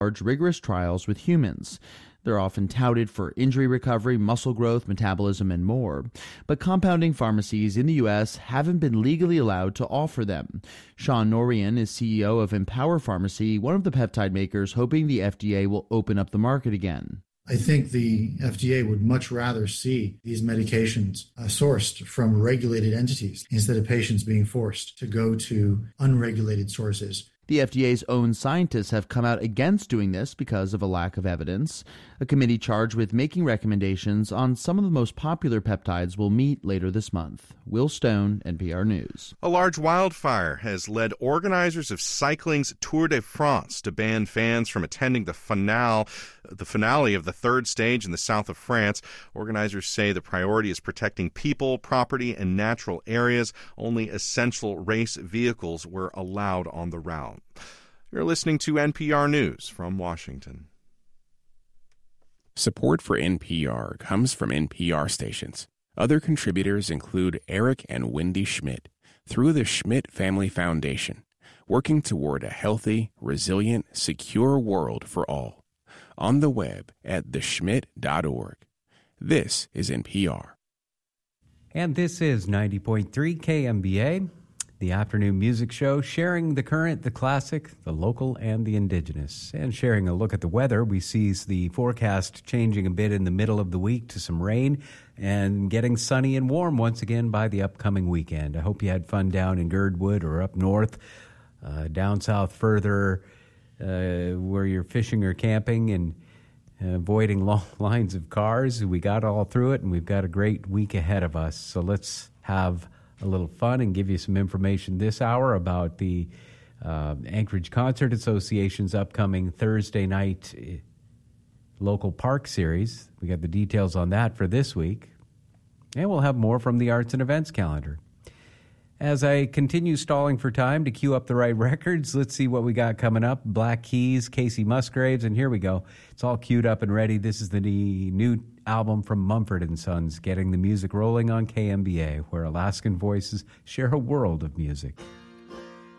rigorous trials with humans. They're often touted for injury recovery, muscle growth, metabolism, and more. But compounding pharmacies in the U.S. haven't been legally allowed to offer them. Sean Norian is CEO of Empower Pharmacy, one of the peptide makers, hoping the FDA will open up the market again. I think the FDA would much rather see these medications sourced from regulated entities instead of patients being forced to go to unregulated sources. The FDA's own scientists have come out against doing this because of a lack of evidence. A committee charged with making recommendations on some of the most popular peptides will meet later this month. Will Stone, NPR News. A large wildfire has led organizers of cycling's Tour de France to ban fans from attending the finale of the third stage in the south of France. Organizers say the priority is protecting people, property, and natural areas. Only essential race vehicles were allowed on the route. You're listening to NPR News from Washington. Support for NPR comes from NPR stations. Other contributors include Eric and Wendy Schmidt through the Schmidt Family Foundation, working toward a healthy, resilient, secure world for all. On the web at theschmidt.org. This is NPR. And this is 90.3 KMBA, the afternoon music show, sharing the current, the classic, the local, and the indigenous. And sharing a look at the weather, we see the forecast changing a bit in the middle of the week to some rain and getting sunny and warm once again by the upcoming weekend. I hope you had fun down in Girdwood or up north, down south further, where you're fishing or camping and avoiding long lines of cars. We got all through it, and we've got a great week ahead of us. So let's have a little fun and give you some information this hour about the Anchorage Concert Association's upcoming Thursday night local park series. We got the details on that for this week. And we'll have more from the arts and events calendar. As I continue stalling for time to queue up the right records, let's see what we got coming up. Black Keys, Casey Musgraves, and here we go. It's all queued up and ready. This is the new album from Mumford & Sons, getting the music rolling on KMBA, where Alaskan voices share a world of music.